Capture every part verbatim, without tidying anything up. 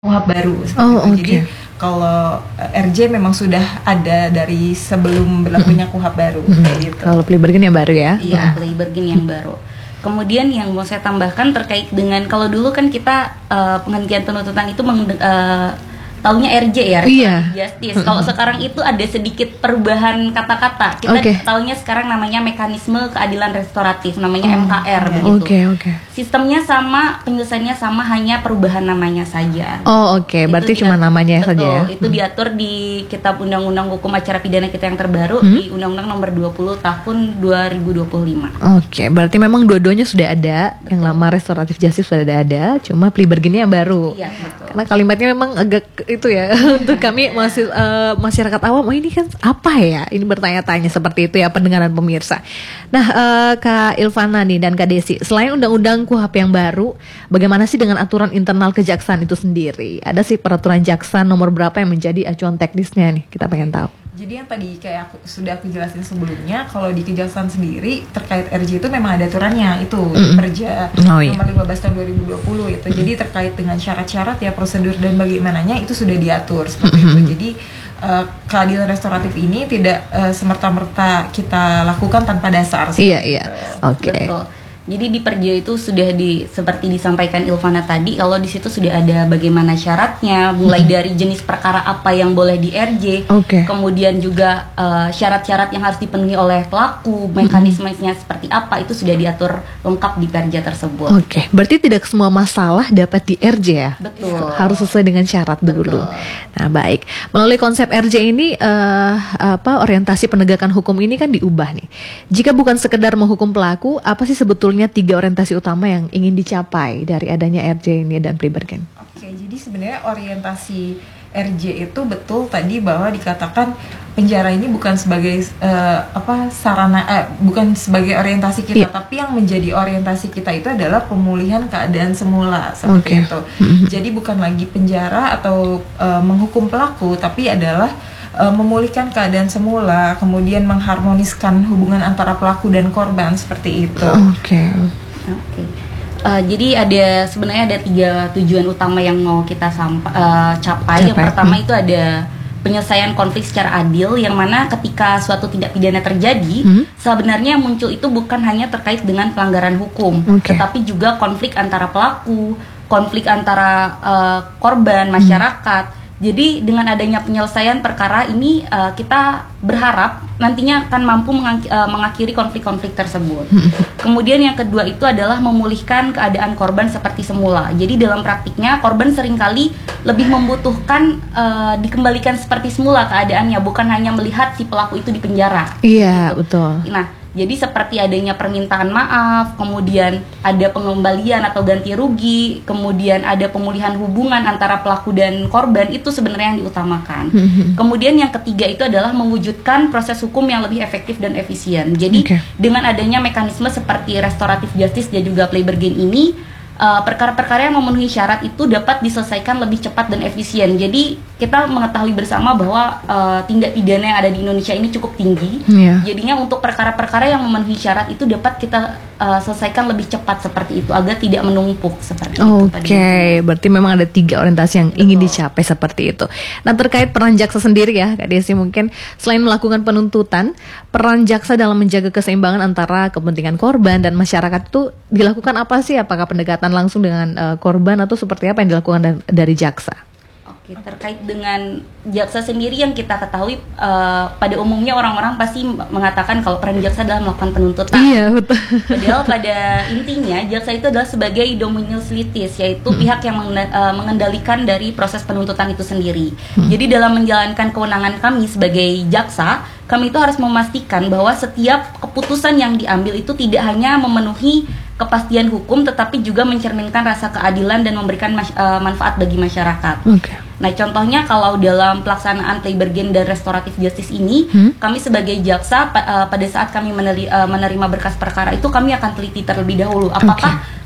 kuhap baru. Oh, itu. okay. Jadi kalau R J memang sudah ada dari sebelum berlakunya kuhap baru. Hmm. Kayak gitu. Kalau plea bargain yang baru ya? Iya, Hmm. plea bargain yang baru. Kemudian yang mau saya tambahkan terkait dengan kalau dulu kan kita uh, penghentian penuntutan itu meng, uh, taunya R J ya, Iya. Justice. Kalau sekarang itu ada sedikit perubahan kata-kata. Kita Okay. taunya sekarang namanya mekanisme keadilan restoratif, namanya Oh, M K R Oke, begitu. okay, oke. Okay. Sistemnya sama, penyelesaiannya sama, hanya perubahan namanya saja. Oh, oke. Okay. Itu Berarti dia- cuma namanya betul, saja ya? itu diatur di Kitab Undang-Undang Hukum Acara Pidana kita yang terbaru, Hmm? di Undang-Undang Nomor dua puluh Tahun dua ribu dua puluh lima. Oke, berarti memang dua-duanya sudah ada. Yang lama restoratif justice sudah ada, cuma plea bargainnya yang baru. Iya, betul. Karena kalimatnya memang agak itu ya untuk kami masih eh, masyarakat awam, oh ini kan apa ya? Ini bertanya-tanya seperti itu ya pendengaran pemirsa. Nah, eh, Kak Ilvana nih dan Kak Desi, selain undang-undang kuhap yang baru, bagaimana sih dengan aturan internal kejaksaan itu sendiri? Ada sih peraturan jaksa nomor berapa yang menjadi acuan teknisnya nih? Kita pengen tahu. Jadi yang tadi kayak aku sudah aku jelasin sebelumnya, kalau di kejaksaan sendiri terkait R J itu memang ada aturannya itu di Mm-mm. Perja Oh, iya. nomor lima belas tahun dua ribu dua puluh itu. Jadi terkait dengan syarat-syarat ya prosedur dan bagaimananya itu sudah diatur seperti itu. Jadi uh, keadilan restoratif ini tidak uh, semerta-merta kita lakukan tanpa dasar. Iya, iya. Oke. Betul. Jadi di Perja itu sudah di seperti disampaikan Ilvana tadi, kalau di situ sudah ada bagaimana syaratnya, mulai dari jenis perkara apa yang boleh di R J, Oke. kemudian juga uh, syarat-syarat yang harus dipenuhi oleh pelaku, mekanismenya seperti apa, itu sudah diatur lengkap di Perja tersebut. Oke, berarti tidak semua masalah dapat di R J ya? Betul. Harus sesuai dengan syarat dulu. Betul. Nah, baik. Melalui konsep R J ini eh, apa orientasi penegakan hukum ini kan diubah nih. Jika bukan sekedar menghukum pelaku, apa sih sebetulnya tiga orientasi utama yang ingin dicapai dari adanya R J ini dan plea bargain? Oke, jadi sebenarnya orientasi R J itu betul tadi bahwa dikatakan penjara ini bukan sebagai eh, apa sarana eh, bukan sebagai orientasi kita, Iya. tapi yang menjadi orientasi kita itu adalah pemulihan keadaan semula seperti Oke. itu. Mhm. Jadi bukan lagi penjara atau eh, menghukum pelaku, tapi adalah eh, memulihkan keadaan semula, kemudian mengharmoniskan hubungan antara pelaku dan korban seperti itu. Oke. Oke. Uh, jadi ada sebenarnya ada tiga tujuan utama yang mau kita sampa, uh, capai. Yang Capai. pertama itu ada penyelesaian konflik secara adil, yang mana ketika suatu tindak pidana terjadi, Hmm. sebenarnya yang muncul itu bukan hanya terkait dengan pelanggaran hukum, Oke. tetapi juga konflik antara pelaku, konflik antara uh, korban, masyarakat. Jadi dengan adanya penyelesaian perkara ini, uh, kita berharap nantinya akan mampu mengak- uh, mengakhiri konflik-konflik tersebut. Kemudian yang kedua itu adalah memulihkan keadaan korban seperti semula. Jadi dalam praktiknya korban seringkali lebih membutuhkan uh, dikembalikan seperti semula keadaannya, bukan hanya melihat si pelaku itu di penjara. Iya, betul. Nah, jadi seperti adanya permintaan maaf, kemudian ada pengembalian atau ganti rugi, kemudian ada pemulihan hubungan antara pelaku dan korban, itu sebenarnya yang diutamakan. Kemudian yang ketiga itu adalah mewujudkan proses hukum yang lebih efektif dan efisien. Jadi Oke. dengan adanya mekanisme seperti restoratif justice dan juga plea bargain ini, uh, perkara-perkara yang memenuhi syarat itu dapat diselesaikan lebih cepat dan efisien. Jadi kita mengetahui bersama bahwa uh, tindak pidana yang ada di Indonesia ini cukup tinggi. Iya. Jadinya untuk perkara-perkara yang memenuhi syarat itu dapat kita uh, selesaikan lebih cepat seperti itu, agar tidak menumpuk seperti itu. Oke, tadi. berarti memang ada tiga orientasi yang ingin dicapai seperti itu. Nah, terkait peran jaksa sendiri ya, Kak Desi, mungkin selain melakukan penuntutan, peran jaksa dalam menjaga keseimbangan antara kepentingan korban dan masyarakat itu dilakukan apa sih? Apakah pendekatan langsung dengan eh, korban atau seperti apa yang dilakukan da- dari jaksa? Oke, terkait dengan jaksa sendiri yang kita ketahui, uh, pada umumnya orang-orang pasti mengatakan kalau peran jaksa adalah melakukan penuntutan. Iya, betul. Padahal pada intinya jaksa itu adalah sebagai dominus litis, yaitu pihak yang mengenda- uh, mengendalikan dari proses penuntutan itu sendiri. Jadi dalam menjalankan kewenangan kami sebagai jaksa, kami itu harus memastikan bahwa setiap keputusan yang diambil itu tidak hanya memenuhi kepastian hukum, tetapi juga mencerminkan rasa keadilan dan memberikan mas- uh, manfaat bagi masyarakat. Oke. Nah, contohnya kalau dalam pelaksanaan plea bargain dan restoratif justice ini, Hmm. kami sebagai jaksa pa- uh, pada saat kami meneri- uh, menerima berkas perkara itu, kami akan teliti terlebih dahulu apakah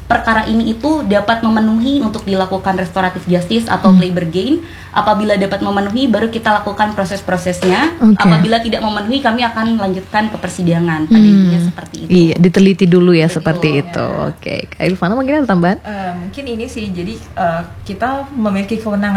perkara ini itu dapat memenuhi untuk dilakukan restoratif justice atau Hmm. plea bergain. Apabila dapat memenuhi, baru kita lakukan proses-prosesnya. Oke. Apabila tidak memenuhi, kami akan lanjutkan ke persidangan. Pada intinya seperti itu. Iya, diteliti dulu ya Betul, seperti ya. itu. Oke, Kak Ilvana mungkin ada tambahan? Eh, mungkin ini sih, jadi eh, kita memiliki kewenangan